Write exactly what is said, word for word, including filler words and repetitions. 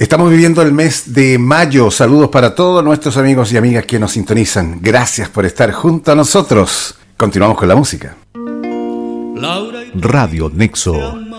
Estamos viviendo el mes de mayo. Saludos para todos nuestros amigos y amigas que nos sintonizan. Gracias por estar junto a nosotros. Continuamos con la música. Radio Nexo.